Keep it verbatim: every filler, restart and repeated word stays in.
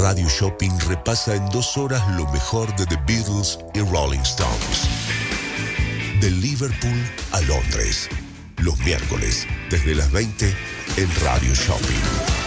Radio Shopping repasa en dos horas lo mejor de The Beatles y Rolling Stones. De Liverpool a Londres. Los miércoles, desde las veinte, en Radio Shopping.